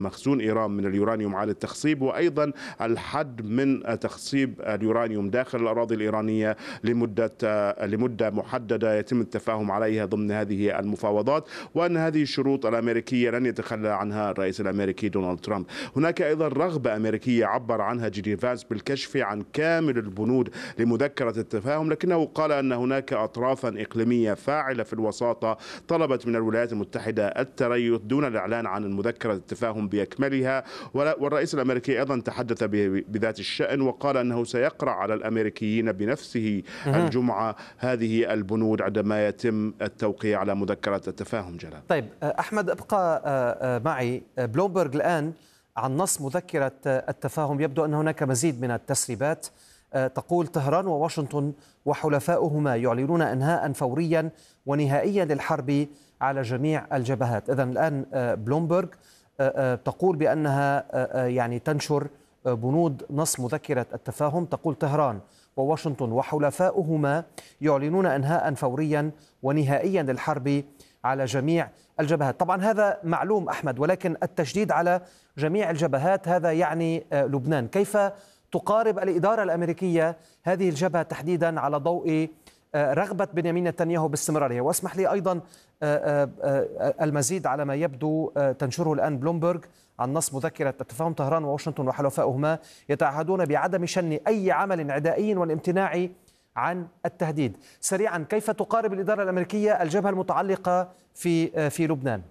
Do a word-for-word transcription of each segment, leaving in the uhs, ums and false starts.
مخزون إيران من اليورانيوم عالي التخصيب، وأيضا الحد من تخصيب اليورانيوم داخل الأراضي الإيرانية لمدة لمدة محددة يتم التفاهم عليها ضمن هذه المفاوضات، وأن هذه الشروط الأمريكية لن يتخلى عنها الرئيس الأمريكي دونالد ترامب. هناك أيضا رغبة أمريكية عبر عنها جيدي فانس بالكشف عن كامل البنود لمذكرة التفاهم، لكنه قال أن هناك أطرافا إقليمية فاعلة في الوساطة طلبت من الولايات المتحدة التريث دون الإعلان عن المذكرة التفاهم بأكملها. والرئيس الأمريكي أيضا تحدث بذات الشأن وقال أنه سيقرأ على الأمريكيين بنفسه الجمعة هذه البنود عندما يتم التوقيع على مذكرة التفاهم. جلال. طيب أحمد، ابقى معي. بلومبرج الآن عن نص مذكرة التفاهم يبدو أن هناك مزيد من التسريبات. تقول طهران وواشنطن وحلفاؤهما يعلنون إنهاء فوريا ونهائيا للحرب على جميع الجبهات. إذن الآن بلومبرج تقول بأنها يعني تنشر بنود نص مذكرة التفاهم. تقول طهران وواشنطن وحلفاؤهما يعلنون إنهاء فوريا ونهائيا للحرب على جميع الجبهات. طبعا هذا معلوم أحمد، ولكن التشديد على جميع الجبهات هذا يعني لبنان. كيف تقارب الإدارة الأمريكية هذه الجبهة تحديدا على ضوء رغبة بنيامين نتنياهو باستمرارها؟ واسمح لي أيضا المزيد على ما يبدو تنشره الآن بلومبرج عن نص مذكرة التفاهم. طهران وواشنطن وحلفاؤهما يتعهدون بعدم شن أي عمل عدائي والامتناع عن التهديد. سريعا، كيف تقارب الإدارة الأمريكية الجبهة المتعلقة في في لبنان؟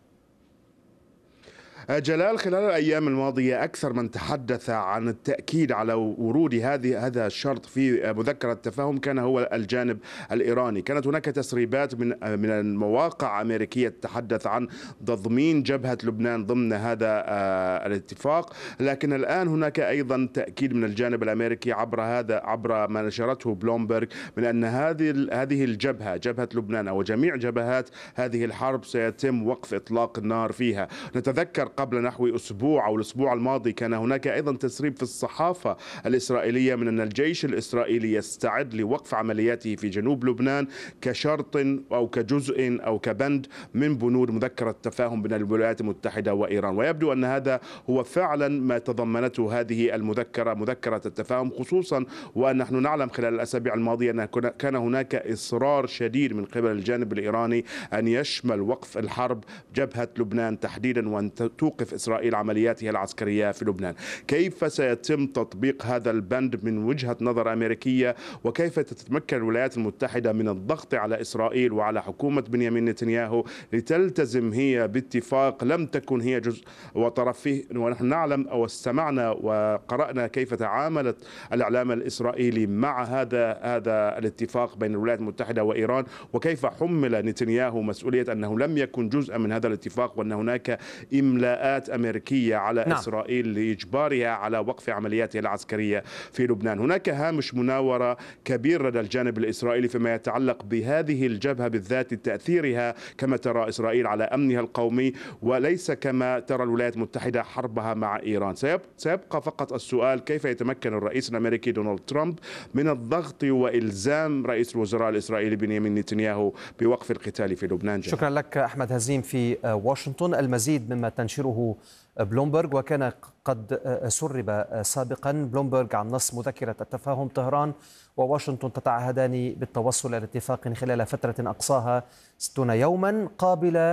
جلال، خلال الأيام الماضية أكثر من تحدث عن التأكيد على ورود هذه هذا الشرط في مذكرة التفاهم كان هو الجانب الإيراني. كانت هناك تسريبات من من المواقع الأمريكية تتحدث عن تضمين جبهة لبنان ضمن هذا الاتفاق، لكن الآن هناك أيضا تأكيد من الجانب الأمريكي عبر هذا عبر ما نشرته بلومبرج من أن هذه هذه الجبهة جبهة لبنان أو جميع جبهات هذه الحرب سيتم وقف إطلاق النار فيها. نتذكر قبل نحو أسبوع أو الأسبوع الماضي كان هناك أيضا تسريب في الصحافة الإسرائيلية من أن الجيش الإسرائيلي يستعد لوقف عملياته في جنوب لبنان كشرط أو كجزء أو كبند من بنود مذكرة التفاهم بين الولايات المتحدة وإيران. ويبدو أن هذا هو فعلا ما تضمنته هذه المذكرة مذكرة التفاهم، خصوصا وأن نحن نعلم خلال الأسابيع الماضية أن كان هناك إصرار شديد من قبل الجانب الإيراني أن يشمل وقف الحرب جبهة لبنان تحديدا، وأن توقف إسرائيل عملياتها العسكرية في لبنان. كيف سيتم تطبيق هذا البند من وجهة نظر أمريكية، وكيف تتمكن الولايات المتحدة من الضغط على إسرائيل وعلى حكومة بنيامين نتنياهو لتلتزم هي باتفاق لم تكن هي جزء وطرف فيه؟ ونحن نعلم أو استمعنا وقرأنا كيف تعاملت الإعلام الإسرائيلي مع هذا هذا الاتفاق بين الولايات المتحدة وإيران، وكيف حمل نتنياهو مسؤولية أنه لم يكن جزءا من هذا الاتفاق، وأن هناك إملاءات أمريكية على نعم. إسرائيل لإجبارها على وقف عملياتها العسكرية في لبنان. هناك هامش مناورة كبير لدى الجانب الإسرائيلي فيما يتعلق بهذه الجبهة بالذات، تأثيرها كما ترى إسرائيل على أمنها القومي، وليس كما ترى الولايات المتحدة حربها مع إيران. سيبقى فقط السؤال كيف يتمكن الرئيس الأمريكي دونالد ترامب من الضغط وإلزام رئيس الوزراء الإسرائيلي بنيامين نتنياهو بوقف القتال في لبنان. جميل. شكرا لك أحمد هزيم في واشنطن. المزيد مما تنشره بلومبرج، وكان قد سرب سابقا بلومبرج عن نص مذكرة التفاهم. طهران وواشنطن تتعهدان بالتوصل إلى اتفاق خلال فترة أقصاها ستون يوما قابلة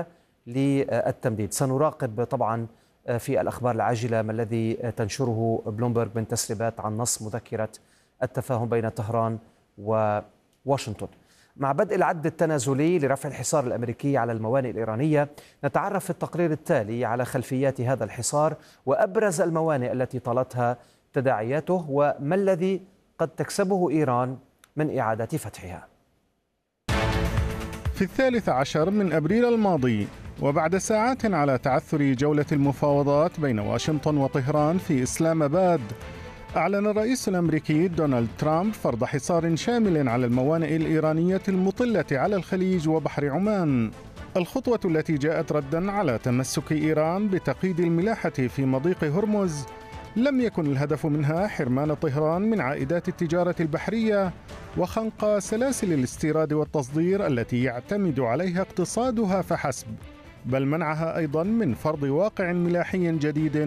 للتمديد. سنراقب طبعا في الأخبار العاجلة ما الذي تنشره بلومبرج من تسريبات عن نص مذكرة التفاهم بين طهران وواشنطن. مع بدء العد التنازلي لرفع الحصار الأمريكي على الموانئ الإيرانية، نتعرف في التقرير التالي على خلفيات هذا الحصار وأبرز الموانئ التي طالتها تداعياته، وما الذي قد تكسبه إيران من إعادة فتحها. في الثالث عشر من أبريل الماضي، وبعد ساعات على تعثر جولة المفاوضات بين واشنطن وطهران في إسلام آباد، أعلن الرئيس الأمريكي دونالد ترامب فرض حصار شامل على الموانئ الإيرانية المطلة على الخليج وبحر عمان. الخطوة التي جاءت رداً على تمسك إيران بتقييد الملاحة في مضيق هرمز لم يكن الهدف منها حرمان طهران من عائدات التجارة البحرية وخنق سلاسل الاستيراد والتصدير التي يعتمد عليها اقتصادها فحسب، بل منعها أيضاً من فرض واقع ملاحي جديد